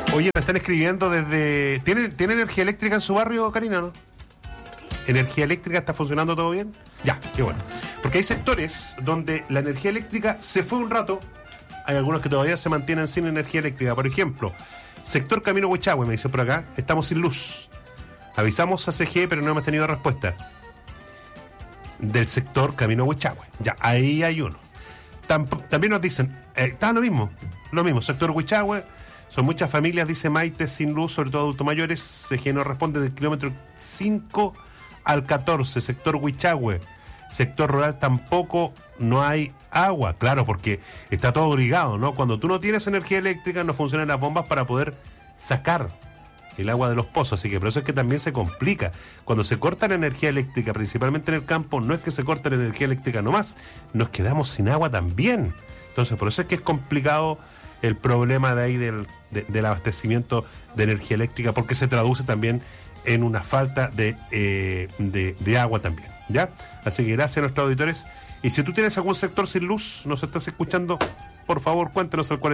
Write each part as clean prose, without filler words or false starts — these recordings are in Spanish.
Oye, me están escribiendo desde... ¿Tiene energía eléctrica en su barrio, Karina, no? ¿Energía eléctrica está funcionando todo bien? Ya, qué bueno. Porque hay sectores donde la energía eléctrica se fue un rato. Hay algunos que todavía se mantienen sin energía eléctrica. Por ejemplo, sector Camino Huichahue, me dice por acá, estamos sin luz. Avisamos a CGE, pero no hemos tenido respuesta. Del sector Camino Huichahue. Ya, ahí hay uno. También nos dicen, está lo mismo, sector Huichahue, son muchas familias, dice Maite, sin luz, sobre todo adultos mayores. CGE nos responde del kilómetro 5 al 14, sector Huichahue. Sector rural tampoco, no hay agua, claro, porque está todo ligado, ¿no? Cuando tú no tienes energía eléctrica, no funcionan las bombas para poder sacar el agua de los pozos, así que por eso es que también se complica. Cuando se corta la energía eléctrica, principalmente en el campo, no es que se corte la energía eléctrica nomás, nos quedamos sin agua también. Entonces, por eso es que es complicado el problema de ahí del abastecimiento de energía eléctrica, porque se traduce también en una falta de agua también, ¿ya? Así que gracias a nuestros auditores. Y si tú tienes algún sector sin luz, nos estás escuchando, por favor, cuéntanos al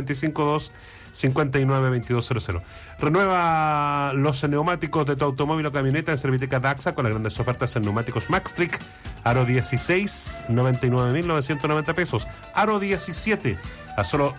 452-592200. Renueva los neumáticos de tu automóvil o camioneta en Serviteca Daxa con las grandes ofertas en neumáticos Maxtric. Aro 16, 99.990 pesos. Aro 17, a solo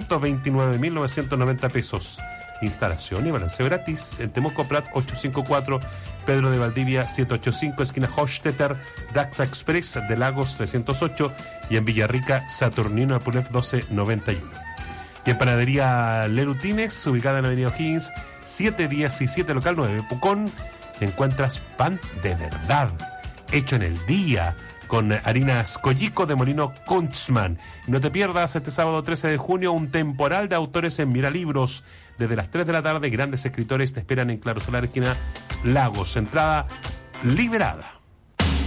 129.990 pesos. Instalación y balanceo gratis en Temuco Prat 854, Pedro de Valdivia 785, esquina Hochstetter, Daxa Express de Lagos 308 y en Villarrica Saturnino Apulev 1291. Y en Panadería Lerutines, ubicada en la avenida O'Higgins 717, local 9, Pucón, encuentras pan de verdad, hecho en el día, con harinas Collico de Molino Kunzmann. Y no te pierdas este sábado 13 de junio un temporal de autores en Miralibros. Desde las 3 de la tarde, grandes escritores te esperan en Claro Solar, esquina Lagos. Entrada liberada.